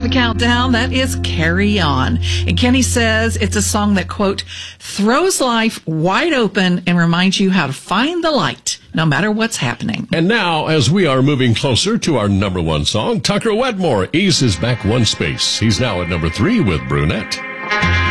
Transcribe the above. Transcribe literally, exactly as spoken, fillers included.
the countdown. That is Carry On. And Kenny says it's a song that, quote, throws life wide open and reminds you how to find the light no matter what's happening. And now, as we are moving closer to our number one song, Tucker Wetmore eases back one space. He's now at number three with Brunette.